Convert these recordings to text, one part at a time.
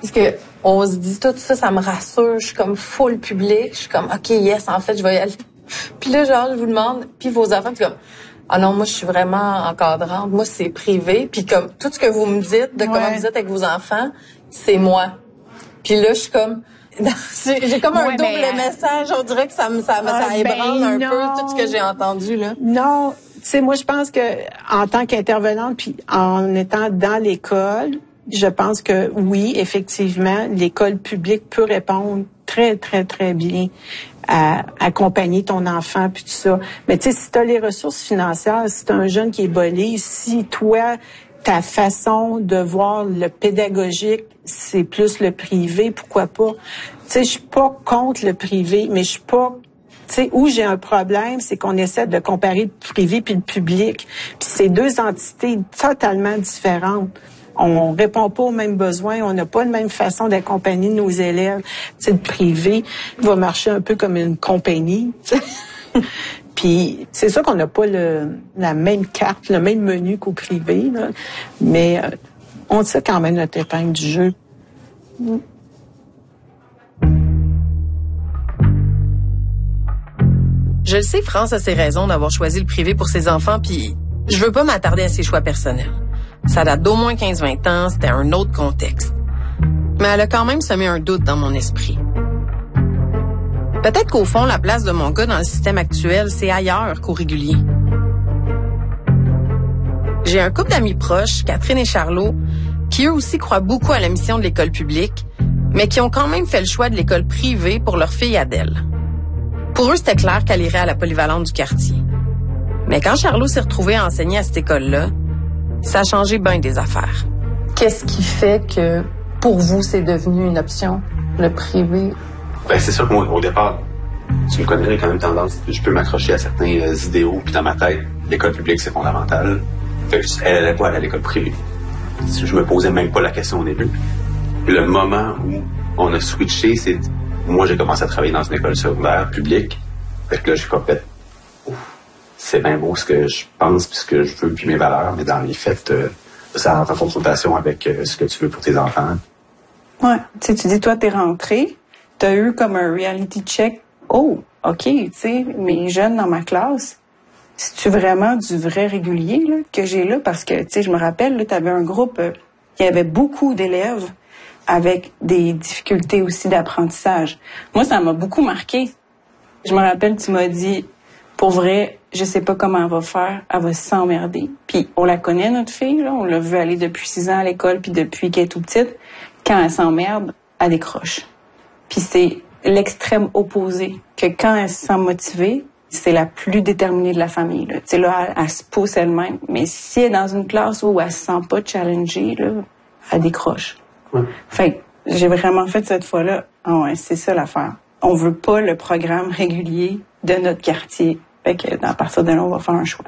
Parce que on se dit tout ça, ça me rassure. Je suis comme full public. Je suis comme, OK, yes, en fait, je vais y aller. Puis là, genre, je vous demande, puis vos enfants, puis comme, ah non, moi, je suis vraiment encadrante. Moi, c'est privé. Puis comme, tout ce que vous me dites de comment vous êtes avec vos enfants, c'est moi. Puis là, je suis comme... j'ai comme un double message. On dirait que ça ébranle un peu tout ce que j'ai entendu, là. Non, tu sais, moi, je pense que en tant qu'intervenante, puis en étant dans l'école, je pense que oui, effectivement, l'école publique peut répondre très, très, très bien à accompagner ton enfant, puis tout ça. Mais tu sais, si tu as les ressources financières, si tu as un jeune qui est bolé, si toi... ta façon de voir le pédagogique, c'est plus le privé, pourquoi pas? Tu sais, je suis pas contre le privé, mais je suis pas... Tu sais, où j'ai un problème, c'est qu'on essaie de comparer le privé puis le public. Puis c'est deux entités totalement différentes. On répond pas aux mêmes besoins, on n'a pas la même façon d'accompagner nos élèves. Tu sais, le privé va marcher un peu comme une compagnie, tu sais. Puis c'est sûr qu'on n'a pas la même carte, le même menu qu'au privé, là, mais on tire quand même notre épingle du jeu. Je le sais, France a ses raisons d'avoir choisi le privé pour ses enfants, puis je veux pas m'attarder à ses choix personnels. Ça date d'au moins 15-20 ans, c'était un autre contexte. Mais elle a quand même semé un doute dans mon esprit. Peut-être qu'au fond, la place de mon gars dans le système actuel, c'est ailleurs qu'au régulier. J'ai un couple d'amis proches, Catherine et Charlot, qui eux aussi croient beaucoup à la mission de l'école publique, mais qui ont quand même fait le choix de l'école privée pour leur fille Adèle. Pour eux, c'était clair qu'elle irait à la polyvalente du quartier. Mais quand Charlot s'est retrouvée à enseigner à cette école-là, ça a changé bien des affaires. Qu'est-ce qui fait que, pour vous, c'est devenu une option, le privé? Ben, c'est sûr que moi, au départ, tu me connais, j'ai quand même tendance, je peux m'accrocher à certains idéaux, puis dans ma tête, l'école publique, c'est fondamental. Fait que elle allait pas aller à l'école privée. Je me posais même pas la question au début. Le moment où on a switché, c'est... Moi, j'ai commencé à travailler dans une école secondaire publique. Fait que là, j'ai pas fait... C'est bien beau ce que je pense, puis ce que je veux, puis mes valeurs, mais dans les faits, ça rentre en confrontation avec ce que tu veux pour tes enfants. Ouais. Tu sais, tu dis, toi, t'es rentré, t'as eu comme un reality check. Oh, OK, tu sais, mes jeunes dans ma classe, c'est-tu vraiment du vrai régulier là, que j'ai là? Parce que, tu sais, je me rappelle, là, t'avais un groupe, il y avait beaucoup d'élèves avec des difficultés aussi d'apprentissage. Moi, ça m'a beaucoup marqué. Je me rappelle, tu m'as dit, pour vrai, je sais pas comment elle va faire, elle va s'emmerder. Puis on la connaît, notre fille, là, on l'a vu aller depuis 6 ans à l'école, puis depuis qu'elle est tout petite, quand elle s'emmerde, elle décroche. Puis c'est l'extrême opposé, que quand elle se sent motivée, c'est la plus déterminée de la famille. Tu sais, là, elle se pousse elle-même. Mais si elle est dans une classe où elle se sent pas challengée, là, elle décroche. Ouais. Fait que j'ai vraiment fait cette fois-là, oh ouais, c'est ça l'affaire. On veut pas le programme régulier de notre quartier. Fait que à partir de là, on va faire un choix.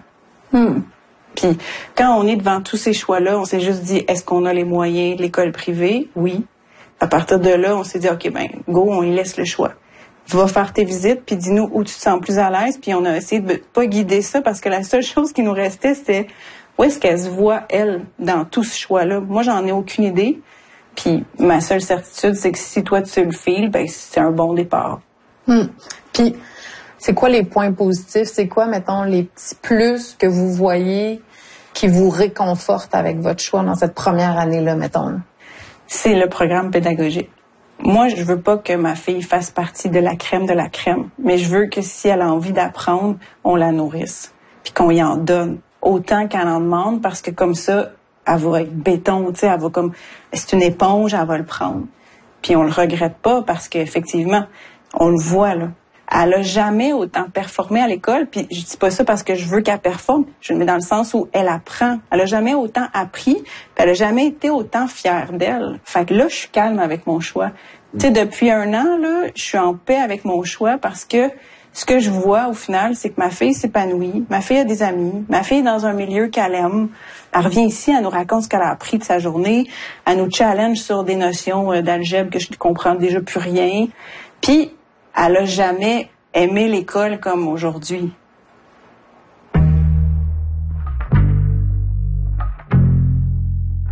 Puis quand on est devant tous ces choix-là, on s'est juste dit, est-ce qu'on a les moyens de l'école privée? Oui. À partir de là, on s'est dit, OK, ben go, on y laisse le choix. Va faire tes visites, puis dis-nous où tu te sens plus à l'aise. Puis on a essayé de pas guider ça, parce que la seule chose qui nous restait, c'était où est-ce qu'elle se voit, elle, dans tout ce choix-là. Moi, j'en ai aucune idée. Puis ma seule certitude, c'est que si toi, tu le files, ben c'est un bon départ. Puis c'est quoi les points positifs? C'est quoi, mettons, les petits plus que vous voyez qui vous réconfortent avec votre choix dans cette première année-là, mettons? C'est le programme pédagogique. Moi, je veux pas que ma fille fasse partie de la crème, mais je veux que si elle a envie d'apprendre, on la nourrisse, puis qu'on y en donne autant qu'elle en demande, parce que comme ça, elle va être béton, tu sais, elle va comme, c'est une éponge, elle va le prendre. Puis on le regrette pas, parce qu'effectivement, on le voit, là. Elle a jamais autant performé à l'école, puis je dis pas ça parce que je veux qu'elle performe, je le mets dans le sens où elle apprend. Elle a jamais autant appris, puis elle a jamais été autant fière d'elle. Fait que là, je suis calme avec mon choix. Tu sais, depuis 1 an, là, je suis en paix avec mon choix, parce que ce que je vois, au final, c'est que ma fille s'épanouit, ma fille a des amis, ma fille est dans un milieu qu'elle aime. Elle revient ici, elle nous raconte ce qu'elle a appris de sa journée, elle nous challenge sur des notions d'algèbre que je ne comprends déjà plus rien. Puis, elle a jamais aimé l'école comme aujourd'hui.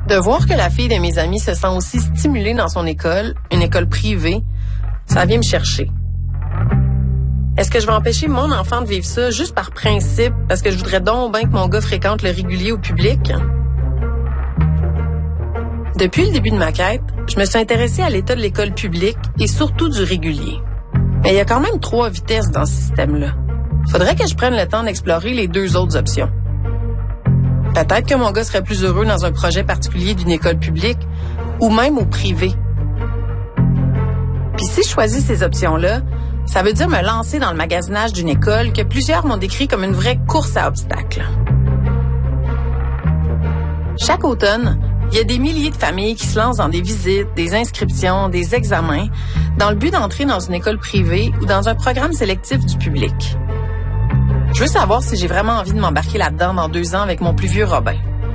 De voir que la fille de mes amis se sent aussi stimulée dans son école, une école privée, ça vient me chercher. Est-ce que je vais empêcher mon enfant de vivre ça juste par principe, parce que je voudrais donc bien que mon gars fréquente le régulier au public? Depuis le début de ma quête, je me suis intéressée à l'état de l'école publique et surtout du régulier. Mais il y a quand même 3 vitesses dans ce système-là. Faudrait que je prenne le temps d'explorer les 2 autres options. Peut-être que mon gars serait plus heureux dans un projet particulier d'une école publique ou même au privé. Puis si je choisis ces options-là, ça veut dire me lancer dans le magasinage d'une école que plusieurs m'ont décrit comme une vraie course à obstacles. Chaque automne, il y a des milliers de familles qui se lancent dans des visites, des inscriptions, des examens, dans le but d'entrer dans une école privée ou dans un programme sélectif du public. Je veux savoir si j'ai vraiment envie de m'embarquer là-dedans dans 2 ans avec mon plus vieux Robin.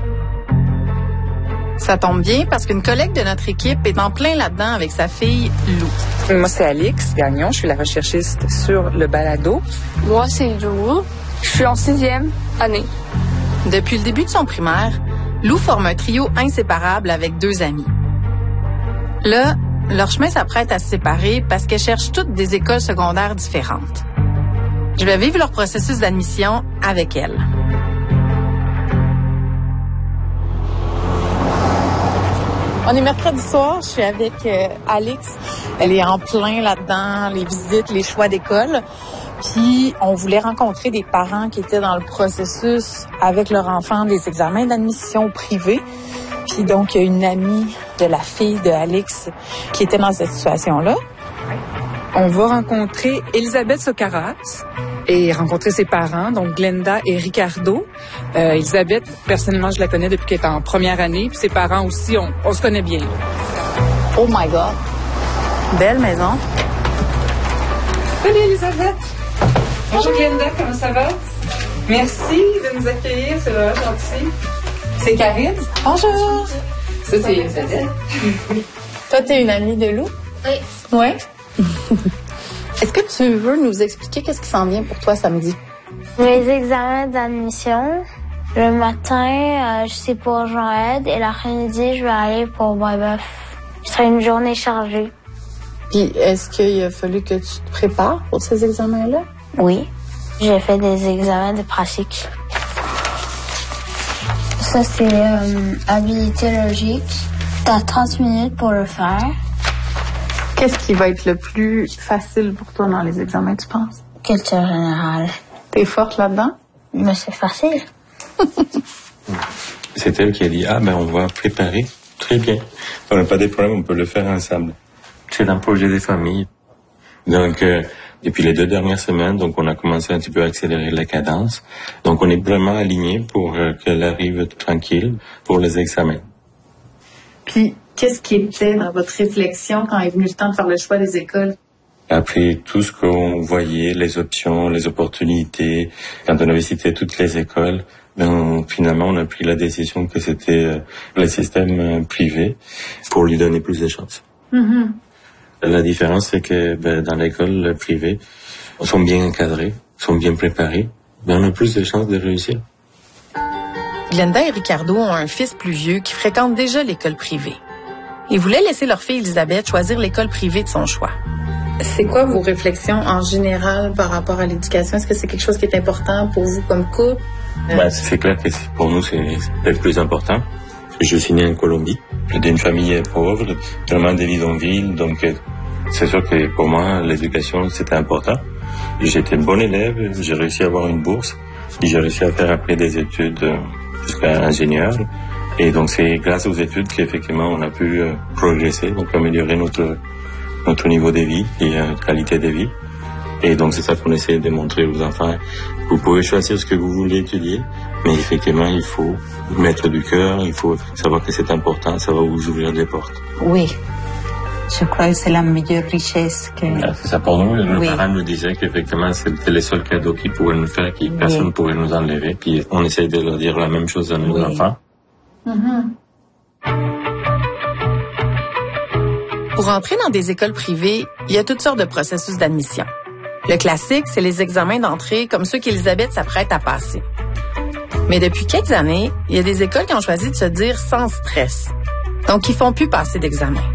Ça tombe bien parce qu'une collègue de notre équipe est en plein là-dedans avec sa fille Lou. Moi, c'est Alix Gagnon. Je suis la recherchiste sur le balado. Moi, c'est Lou. Je suis en 6e année. Depuis le début de son primaire, Lou forme un trio inséparable avec 2 amis. Là, leur chemin s'apprête à se séparer parce qu'elles cherchent toutes des écoles secondaires différentes. Je vais vivre leur processus d'admission avec elles. On est mercredi soir, je suis avec Alix. Elle est en plein là-dedans, les visites, les choix d'école. Puis, on voulait rencontrer des parents qui étaient dans le processus avec leur enfant des examens d'admission privée. Puis donc, il y a une amie de la fille de Alix qui était dans cette situation-là. On va rencontrer Elisabeth Socaras et rencontrer ses parents, donc Glenda et Ricardo. Elisabeth, personnellement, je la connais depuis qu'elle est en première année. Puis ses parents aussi, on se connaît bien. Oh my God! Belle maison. Salut Elisabeth! Bonjour Glenda, comment ça va? Merci de nous accueillir, c'est vraiment gentil. C'est Karine. Bonjour! Ça, c'est Elisabeth. Toi, t'es une amie de Lou? Oui. Ouais. Est-ce que tu veux nous expliquer qu'est-ce qui s'en vient pour toi samedi? Les examens d'admission. Le matin, je suis pour Jean-Ed et l'après-midi, je vais aller pour Bois-Bœuf. Ce sera une journée chargée. Puis, est-ce qu'il a fallu que tu te prépares pour ces examens-là? Oui. J'ai fait des examens de pratique. Ça, c'est habilité logique. T'as 30 minutes pour le faire. Qu'est-ce qui va être le plus facile pour toi dans les examens, tu penses? Culture générale. T'es forte là-dedans? Mais c'est facile. C'est elle qui a dit, on va préparer. Très bien. On n'a pas de problème, on peut le faire ensemble. C'est un projet de famille. Donc, depuis les 2 dernières semaines, donc on a commencé un petit peu à accélérer la cadence. Donc, on est vraiment alignés pour qu'elle arrive tranquille pour les examens. Puis, qu'est-ce qui était dans votre réflexion quand est venu le temps de faire le choix des écoles? Après tout ce qu'on voyait, les options, les opportunités, quand on avait cité toutes les écoles, finalement, on a pris la décision que c'était le système privé pour lui donner plus de chances. Mm-hmm. La différence, c'est que dans l'école privée, ils sont bien encadrés, sont bien préparés, on a plus de chances de réussir. Glenda et Ricardo ont un fils plus vieux qui fréquente déjà l'école privée. Ils voulaient laisser leur fille Elisabeth choisir l'école privée de son choix. C'est quoi vos réflexions en général par rapport à l'éducation? Est-ce que c'est quelque chose qui est important pour vous comme couple? C'est clair que pour nous, c'est le plus important. Je suis né en Colombie, d'une famille pauvre, vraiment des bidonvilles, donc c'est sûr que pour moi, l'éducation, c'était important. J'étais bon élève, j'ai réussi à avoir une bourse, et j'ai réussi à faire après des études jusqu'à ingénieur. Et donc, c'est grâce aux études qu'effectivement, on a pu progresser, donc améliorer notre niveau de vie et notre qualité de vie. Et donc, c'est ça qu'on essaie de montrer aux enfants. Vous pouvez choisir ce que vous voulez étudier, mais effectivement, il faut mettre du cœur, il faut savoir que c'est important, ça va vous ouvrir des portes. Oui. Je crois que c'est la meilleure richesse que... C'est ça pour nous. Nos parents nous disaient qu'effectivement, c'était le seul cadeau qu'ils pouvaient nous faire, que personne ne pouvait nous enlever. Puis, on essaie de leur dire la même chose à nos enfants. Mm-hmm. Pour entrer dans des écoles privées, il y a toutes sortes de processus d'admission. Le classique, c'est les examens d'entrée comme ceux qu'Elisabeth s'apprête à passer. Mais depuis quelques années, il y a des écoles qui ont choisi de se dire sans stress. Donc, ils font plus passer d'examen.